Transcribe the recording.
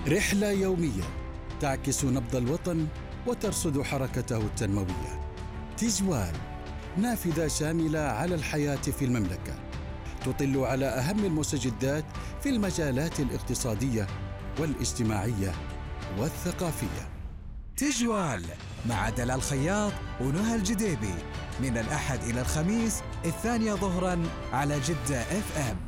رحلة يومية تعكس نبض الوطن وترصد حركته التنموية. تجوال، نافذة شاملة على الحياة في المملكة، تطل على أهم المستجدات في المجالات الاقتصادية والاجتماعية والثقافية. تجوال مع دلال خياط ونهى الجديبي، من الأحد إلى الخميس 2 ظهراً على جدة FM.